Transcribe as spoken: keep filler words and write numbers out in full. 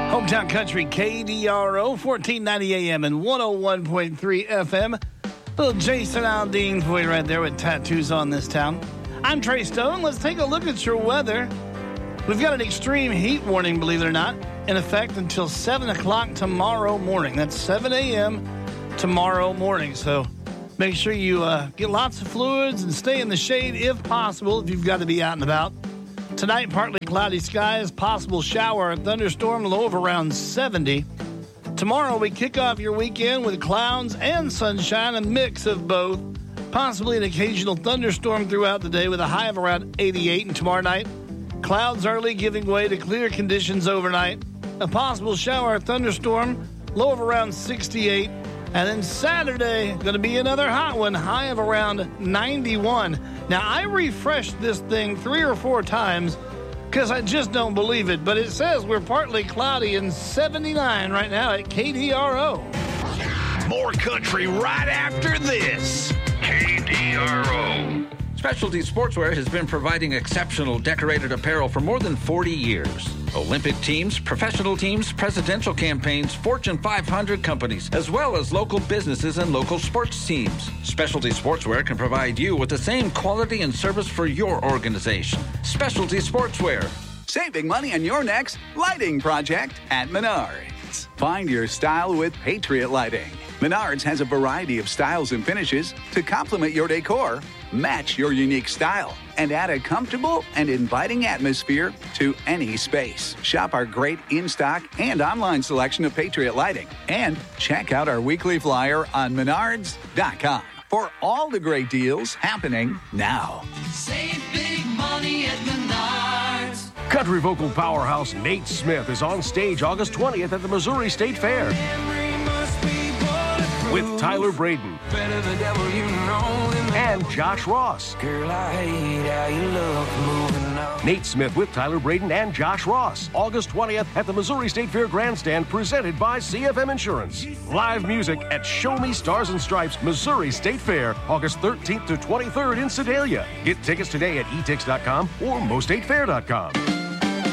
Hometown Country, K D R O, fourteen ninety A M and one oh one point three F M. Little Jason Aldean for you right there with Tattoos on This Town. I'm Trey Stone. Let's take a look at your weather. We've got an extreme heat warning, believe it or not, in effect until seven o'clock tomorrow morning. That's seven A M tomorrow morning. So make sure you uh, get lots of fluids and stay in the shade if possible if you've got to be out and about. Tonight, partly cloudy skies, possible shower or thunderstorm, low of around seventy. Tomorrow, we kick off your weekend with clouds and sunshine, a mix of both. Possibly an occasional thunderstorm throughout the day with a high of around eighty-eight. And tomorrow night, clouds early giving way to clear conditions overnight. A possible shower or thunderstorm, low of around sixty-eight. And then Saturday, going to be another hot one, high of around ninety-one. Now, I refreshed this thing three or four times because I just don't believe it. But it says we're partly cloudy and seventy-nine right now at K D R O. More country right after this. K D R O. Specialty Sportswear has been providing exceptional decorated apparel for more than forty years. Olympic teams, professional teams, presidential campaigns, Fortune five hundred companies, as well as local businesses and local sports teams. Specialty Sportswear can provide you with the same quality and service for your organization. Specialty Sportswear. Saving money on your next lighting project at Menards. Find your style with Patriot Lighting. Menards has a variety of styles and finishes to complement your decor, match your unique style, and add a comfortable and inviting atmosphere to any space. Shop our great in-stock and online selection of Patriot Lighting. And check out our weekly flyer on menards dot com for all the great deals happening now. Save big money at Menards. Country vocal powerhouse Nate Smith is on stage August twentieth at the Missouri State Fair with Tyler Braden and Josh Ross. Girl, I hate how you look moving on. Nate Smith with Tyler Braden and Josh Ross, August twentieth at the Missouri State Fair Grandstand, presented by C F M Insurance. Live music at Show Me Stars and Stripes Missouri State Fair, August thirteenth to twenty-third in Sedalia. Get tickets today at e tix dot com or mo state fair dot com.